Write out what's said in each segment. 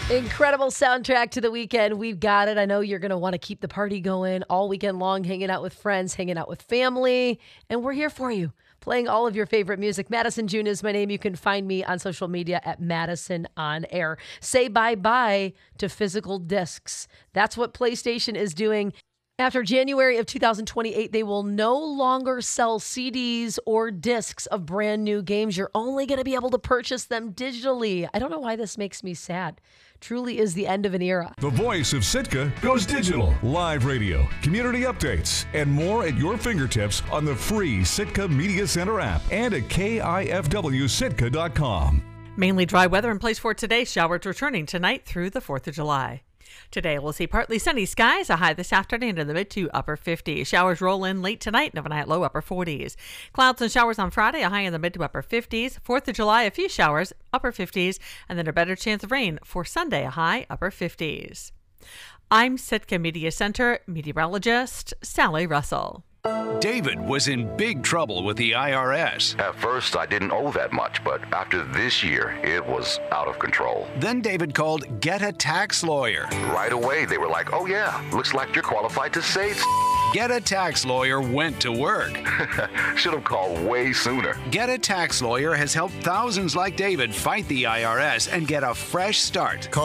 Incredible soundtrack to the weekend. We've got it. I know you're going to want to keep the party going all weekend long, hanging out with friends, hanging out with family, and we're here for you, playing all of your favorite music. Madison June is my name. You can find me on social media at Madison On Air. Say bye-bye to physical discs. That's what PlayStation is doing. After January of 2028, they will no longer sell CDs or discs of brand new games. You're only going to be able to purchase them digitally. I don't know why this makes me sad. Truly is the end of an era. The voice of Sitka goes digital. Live radio, community updates, and more at your fingertips on the free Sitka Media Center app and at KIFWSitka.com. Mainly dry weather in place for today. Showers returning tonight through the 4th of July. Today, we'll see partly sunny skies, a high this afternoon in the mid to upper 50s. Showers roll in late tonight, overnight low upper 40s. Clouds and showers on Friday, a high in the mid to upper 50s. 4th of July, a few showers, upper 50s, and then a better chance of rain for Sunday, a high upper 50s. I'm Sitka Media Center meteorologist Sally Russell. David was in big trouble with the IRS. At first, I didn't owe that much, but after this year, it was out of control. Then David called Get a Tax Lawyer. Right away, they were like, oh yeah, looks like you're qualified to say Get a Tax Lawyer went to work. Should have called way sooner. Get a Tax Lawyer has helped thousands like David fight the IRS and get a fresh start. Call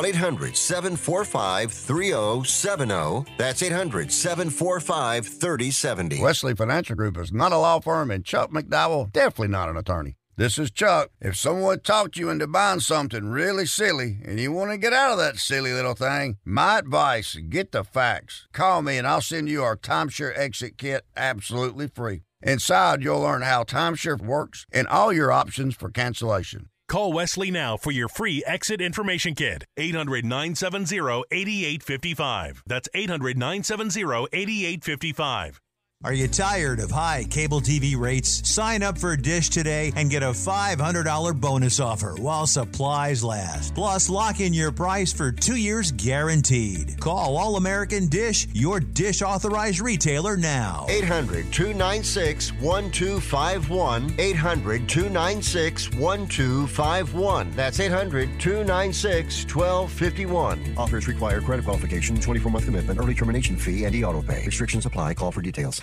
800-745-3070. That's 800-745-3070. Wesley Financial Group is not a law firm, and Chuck McDowell, definitely not an attorney. This is Chuck. If someone talked you into buying something really silly and you want to get out of that silly little thing, my advice, get the facts. Call me and I'll send you our timeshare exit kit absolutely free. Inside, you'll learn how timeshare works and all your options for cancellation. Call Wesley now for your free exit information kit. 800-970-8855. That's 800-970-8855. Are you tired of high cable TV rates? Sign up for Dish today and get a $500 bonus offer while supplies last. Plus, lock in your price for 2 years guaranteed. Call All American Dish, your Dish authorized retailer now. 800-296-1251. 800-296-1251. That's 800-296-1251. Offers require credit qualification, 24-month commitment, early termination fee, and e-auto pay. Restrictions apply. Call for details.